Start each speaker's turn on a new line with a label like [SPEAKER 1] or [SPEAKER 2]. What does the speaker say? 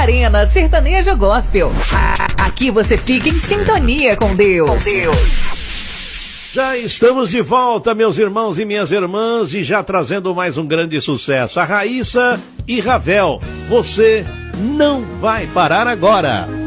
[SPEAKER 1] Arena Sertanejo Gospel. Aqui você fica em sintonia com Deus.
[SPEAKER 2] Já estamos de volta, meus irmãos e minhas irmãs, e já trazendo mais um grande sucesso. A Raíssa e Ravel, você não vai parar agora.